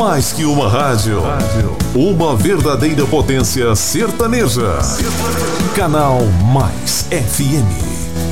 Mais que uma rádio, uma verdadeira potência sertaneja. Canal Mais FM.